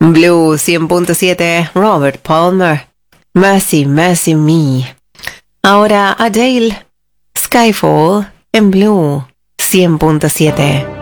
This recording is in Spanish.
Blue 100.7, Robert Palmer, Mercy, Mercy Me. Ahora Adele, Skyfall en Blue 100.7.